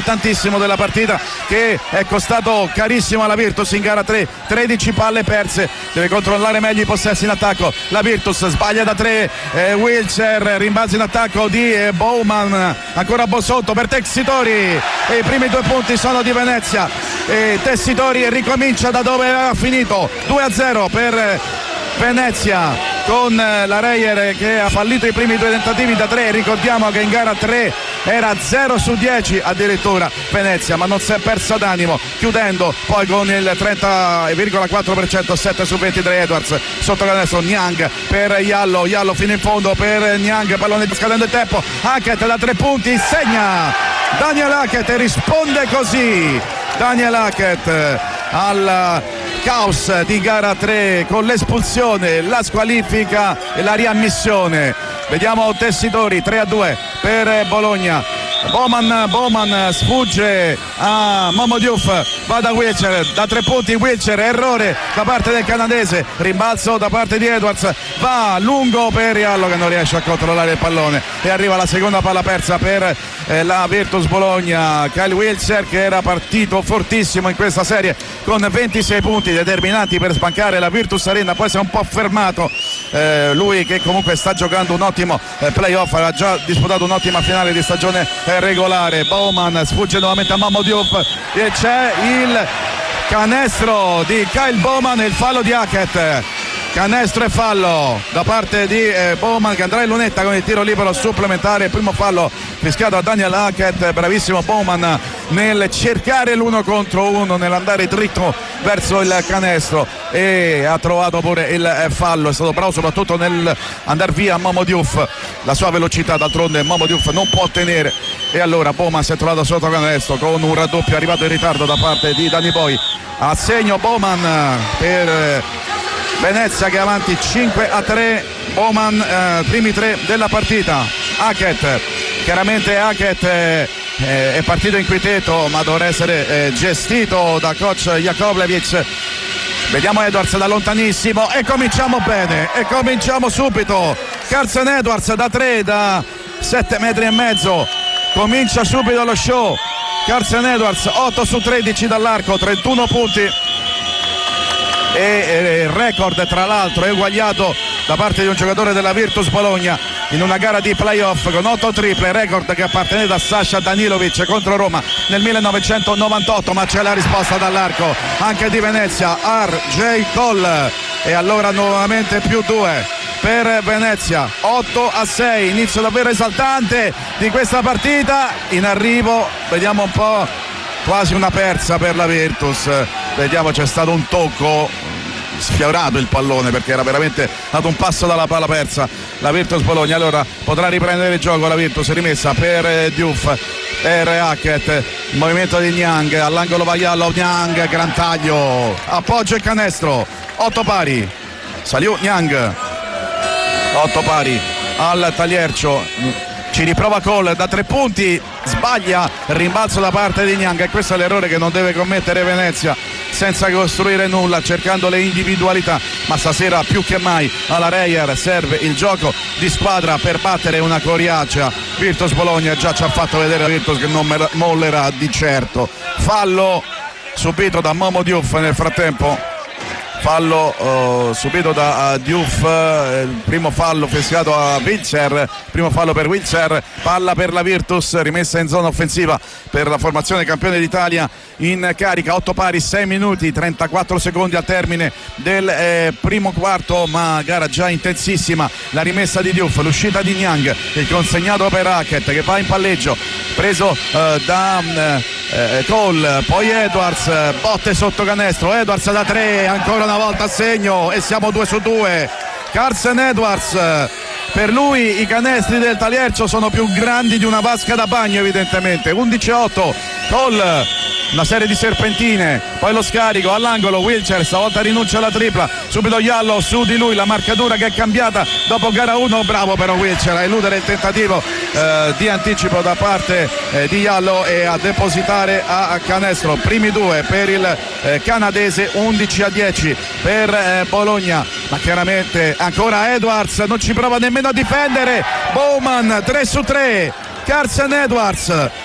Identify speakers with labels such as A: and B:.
A: importantissimo della partita, che è costato carissimo alla Virtus in gara 3, 13 palle perse, deve controllare meglio i possessi in attacco. La Virtus sbaglia da 3, Wilcher, rimbalzo in attacco di Bowman, ancora Bosotto per Tessitori e i primi 2 punti sono di Venezia e Tessitori ricomincia da dove aveva finito, 2-0 per Venezia con la Reyer che ha fallito i primi 2 tentativi da 3. Ricordiamo che in gara 3 era 0 su 10 addirittura Venezia, ma non si è persa d'animo, chiudendo poi con il 30,4%, 7 su 23 Edwards, sotto canestro Niang per Iallo fino in fondo per Niang, pallone scadendo il tempo, Hackett da 3 punti, segna Daniel Hackett e risponde così Daniel Hackett al caos di gara 3 con l'espulsione, la squalifica e la riammissione. Vediamo Tessitori, 3-2 per Bologna. Bowman sfugge a Momo Diouf, va da Wilcher, da 3 punti Wilcher, errore da parte del canadese, rimbalzo da parte di Edwards, va lungo per Iallo che non riesce a controllare il pallone e arriva la seconda palla persa per la Virtus Bologna. Kyle Wilcher, che era partito fortissimo in questa serie con 26 punti determinanti per sbancare la Virtus Arena, poi si è un po' fermato, lui che comunque sta giocando un ottimo playoff, ha già disputato un'ottima finale di stagione regolare. Bowman sfugge nuovamente a Momo Diouf e c'è il canestro di Kyle Bowman e il fallo di Hackett. Canestro e fallo da parte di Bowman, che andrà in lunetta con il tiro libero supplementare. Primo fallo fischiato a Daniel Hackett, bravissimo Bowman nel cercare l'1 contro 1, nell'andare dritto verso il canestro, e ha trovato pure il fallo. È stato bravo soprattutto nel andare via Momo Diouf, la sua velocità d'altronde Momo Diouf non può ottenere, e allora Bowman si è trovato sotto canestro con un raddoppio arrivato in ritardo da parte di Danny Boy. A segno Bowman per Venezia, che è avanti 5-3. Bowman, primi 3 della partita. Hackett, chiaramente Hackett è partito in quintetto, ma dovrà essere gestito da coach Jakovlevic. Vediamo Edwards da lontanissimo e cominciamo bene, e cominciamo subito. Carson Edwards da 3, da 7 metri e mezzo, comincia subito lo show. Carson Edwards 8 su 13 dall'arco, 31 punti, e il record tra l'altro è uguagliato da parte di un giocatore della Virtus Bologna in una gara di playoff con 8 triple, record che apparteneva a Sasha Danilovic contro Roma nel 1998, ma c'è la risposta dall'arco anche di Venezia, R.J. Cole, e allora nuovamente più 2 per Venezia. 8-6, inizio davvero esaltante di questa partita. In arrivo vediamo un po', quasi una persa per la Virtus, vediamo, c'è stato un tocco, sfiorato il pallone perché era veramente dato un passo dalla palla persa la Virtus Bologna. Allora potrà riprendere il gioco la Virtus, rimessa per Diouf, per Hackett, il movimento di Niang, all'angolo Vaiallo, Niang, gran taglio, appoggio e canestro, 8 pari, Saliù Niang, 8 pari al tagliercio. Ci riprova Cole da 3 punti, sbaglia, rimbalzo da parte di Niang, e questo è l'errore che non deve commettere Venezia, senza costruire nulla, cercando le individualità, ma stasera più che mai alla Reyer serve il gioco di squadra per battere una coriacea Virtus Bologna. Già ci ha fatto vedere la Virtus che non mollerà di certo. Fallo subito da Momo Diouf nel frattempo, fallo subito da Diouf, il primo fallo fischiato a Wilcher, primo fallo per Wilcher, palla per la Virtus, rimessa in zona offensiva per la formazione campione d'Italia in carica. 8 pari, 6 minuti 34 secondi al termine del primo quarto, ma gara già intensissima. La rimessa di Diouf, l'uscita di Niang, il consegnato per Hackett che va in palleggio, preso da Cole, poi Edwards, botte sotto canestro, Edwards da 3, ancora una volta a segno e siamo 2 su 2. Carson Edwards, per lui i canestri del Taliercio sono più grandi di una vasca da bagno evidentemente. 11-8, Cole, una serie di serpentine, poi lo scarico all'angolo, Wilcher stavolta rinuncia alla tripla, subito Iallo su di lui, la marcatura che è cambiata dopo gara 1, bravo però Wilcher a eludere il tentativo di anticipo da parte di Iallo e a depositare a canestro. Primi 2 per il canadese, 11-10 per Bologna, ma chiaramente ancora Edwards non ci prova nemmeno a difendere. Bowman 3 su 3, Carson Edwards